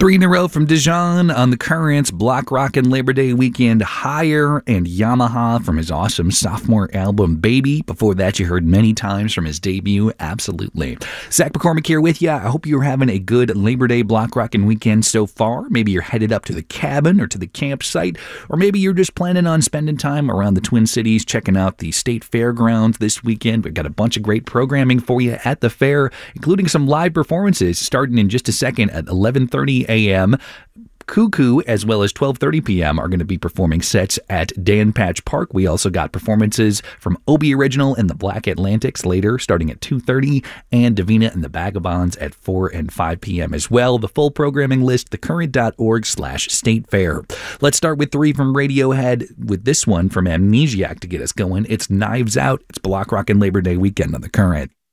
Three in a row from Dijon on the Currents, Block Rockin' Labor Day weekend, Higher, and Yamaha from his awesome sophomore album, Baby. Before that, you heard Many Times from his debut, Absolutely. Zach McCormick here with you. I hope you're having a good Labor Day Block Rockin' weekend so far. Maybe you're headed up to the cabin or to the campsite, or maybe you're just planning on spending time around the Twin Cities, checking out the State Fairgrounds this weekend. We've got a bunch of great programming for you at the fair, including some live performances starting in just a second at 11:30 a.m. Cuckoo, as well as 12:30 p.m. are going to be performing sets at Dan Patch Park. We also got performances from Obie Original and the Black Atlantics later, starting at 2:30, and Davina and the Vagabonds at 4 and 5 p.m. as well. The full programming list, thecurrent.org/state fair. Let's start with three from Radiohead with this one from Amnesiac to get us going. It's Knives Out. It's Block Rockin' Labor Day weekend on The Current.